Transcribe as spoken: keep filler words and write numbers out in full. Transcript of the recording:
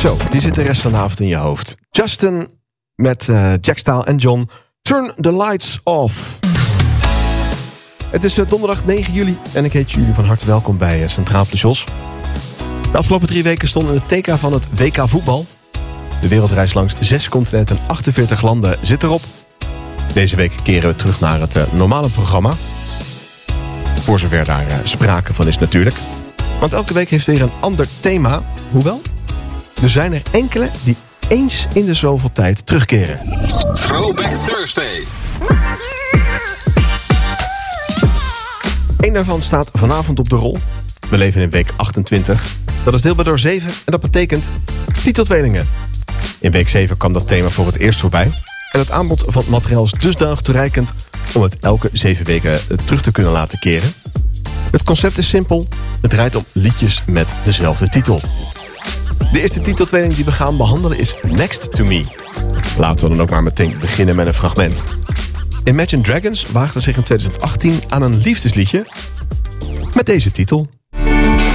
Zo, die zit de rest van de avond in je hoofd. Justin met uh, Jack Style en John. Turn the lights off. Het is uh, donderdag negen juli en ik heet jullie van harte welkom bij uh, Centraal Plus Jos. De afgelopen drie weken stonden in het teken van het W K voetbal. De wereldreis langs zes continenten en achtenveertig landen zit erop. Deze week keren we terug naar het uh, normale programma. Voor zover daar uh, sprake van is natuurlijk. Want elke week heeft weer een ander thema. Hoewel, er zijn er enkele die eens in de zoveel tijd terugkeren. Throwback Thursday. Eén daarvan staat vanavond op de rol. We leven in week achtentwintig. Dat is deelbaar door zeven en dat betekent titeltweelingen. In week zeven kwam dat thema voor het eerst voorbij. En het aanbod van het materiaal is dusdanig toereikend om het elke zeven weken terug te kunnen laten keren. Het concept is simpel. Het draait om liedjes met dezelfde titel. De eerste titeltweeling die we gaan behandelen is Next to Me. Laten we dan ook maar meteen beginnen met een fragment. Imagine Dragons waagde zich in twintig achttien aan een liefdesliedje met deze titel.